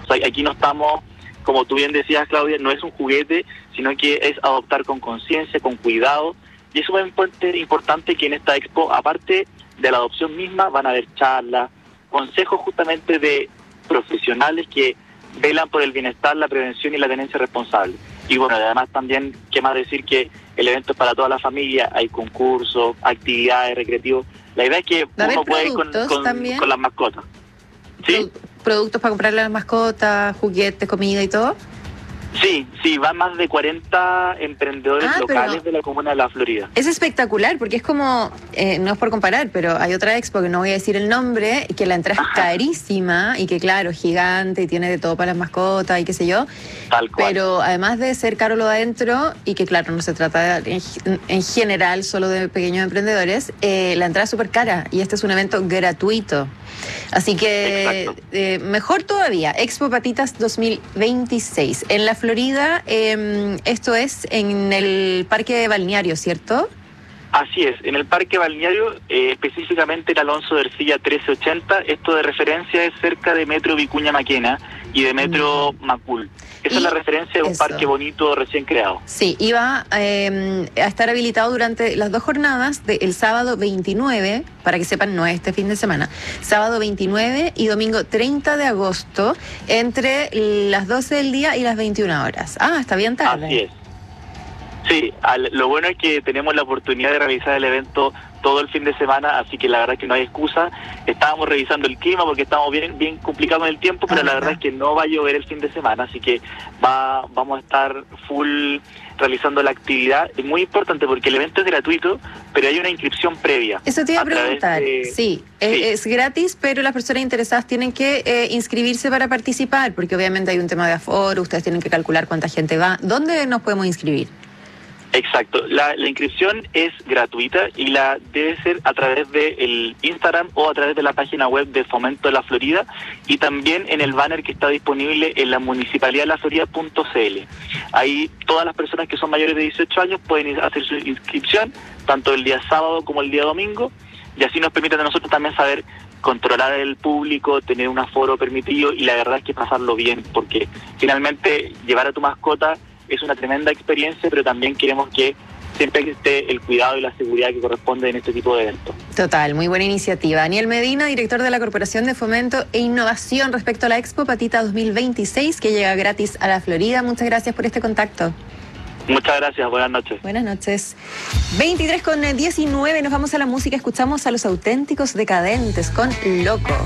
O sea, aquí no estamos, como tú bien decías, Claudia, no es un juguete, sino que es adoptar con conciencia, con cuidado. Y es súper importante que en esta expo, aparte de la adopción misma, van a haber charlas, consejos justamente de profesionales que velan por el bienestar, la prevención y la tenencia responsable. Y bueno, además también, qué más decir que el evento es para toda la familia, hay concursos, actividades, recreativos. La idea es que uno puede ir con las mascotas. ¿Sí? ¿Productos para comprarle a las mascotas, juguetes, comida y todo? Sí, van más de 40 emprendedores locales de la comuna de La Florida. Es espectacular, porque es como, no es por comparar, pero hay otra expo que no voy a decir el nombre, que la entrada es carísima y que claro, es gigante y tiene de todo para las mascotas y qué sé yo. Tal cual. Pero además de ser caro lo de adentro, y que claro, no se trata en general solo de pequeños emprendedores, la entrada es súper cara y este es un evento gratuito. Así que mejor todavía, Expo Patitas 2026. En La Florida, esto es en el Parque Balneario, ¿cierto? Así es, en el Parque Balneario, específicamente el Alonso de Ercilla 1380, esto de referencia es cerca de Metro Vicuña Maquena y de Metro Macul. Esa es la referencia de un parque bonito recién creado. Sí, iba a estar habilitado durante las 2 jornadas del sábado 29, para que sepan, no es este fin de semana, sábado 29 y domingo 30 de agosto, entre las 12 del día y las 21 horas. Ah, está bien tarde. Así es. Sí, lo bueno es que tenemos la oportunidad de realizar el evento todo el fin de semana, así que la verdad es que no hay excusa. Estábamos revisando el clima porque estamos bien complicados en el tiempo, pero la verdad es que no va a llover el fin de semana, así que vamos a estar full realizando la actividad. Es muy importante porque el evento es gratuito, pero hay una inscripción previa. Eso te iba a preguntar, sí. Es gratis, pero las personas interesadas tienen que inscribirse para participar, porque obviamente hay un tema de aforo, ustedes tienen que calcular cuánta gente va. ¿Dónde nos podemos inscribir? Exacto, la inscripción es gratuita y la debe ser a través del Instagram o a través de la página web de Fomento de La Florida y también en el banner que está disponible en la municipalidad de laflorida.cl. Ahí todas las personas que son mayores de 18 años pueden hacer su inscripción, tanto el día sábado como el día domingo, y así nos permite a nosotros también saber controlar el público, tener un aforo permitido y la verdad es que pasarlo bien, porque finalmente llevar a tu mascota es una tremenda experiencia, pero también queremos que siempre esté el cuidado y la seguridad que corresponde en este tipo de eventos. Total, muy buena iniciativa. Daniel Medina, director de la Corporación de Fomento e Innovación respecto a la Expo Patita 2026, que llega gratis a La Florida. Muchas gracias por este contacto. Muchas gracias, buenas noches. Buenas noches. 23:19, nos vamos a la música, escuchamos a Los Auténticos Decadentes con Loco.